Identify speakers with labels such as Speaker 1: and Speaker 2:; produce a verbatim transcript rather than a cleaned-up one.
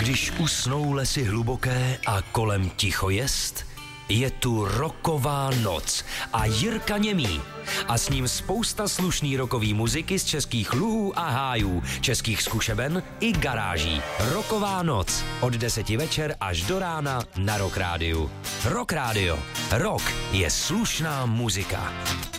Speaker 1: Když usnou lesy hluboké a kolem ticho jest, je tu rocková noc a Jirka Němý. A s ním spousta slušný rockový muziky z českých luhů a hájů, českých zkušeben i garáží. Rocková noc od deseti večer až do rána na Rock Rádiu. Rock Rádio. Rock je slušná muzika.